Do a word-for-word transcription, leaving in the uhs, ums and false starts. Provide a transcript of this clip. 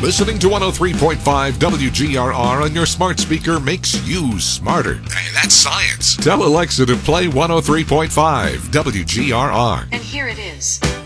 Listening to one oh three point five W G R R on your smart speaker makes you smarter. Hey, that's science. Tell Alexa to play one oh three point five W G R R. And here it is.